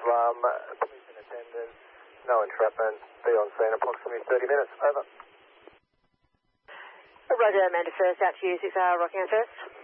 police in attendance, no entrapment, be on scene approximately 30 minutes, over. Roger, Amanda First, out to you, 6 hour Rockingham First.